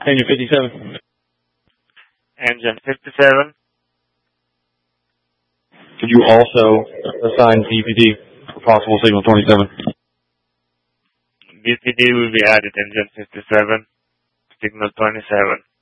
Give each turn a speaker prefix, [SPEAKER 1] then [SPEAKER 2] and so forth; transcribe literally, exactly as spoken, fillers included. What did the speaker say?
[SPEAKER 1] Engine fifty-seven.
[SPEAKER 2] Engine fifty-seven.
[SPEAKER 1] Could you also assign D P D for possible signal twenty-seven?
[SPEAKER 2] D P D will be added engine fifty-seven, signal twenty-seven.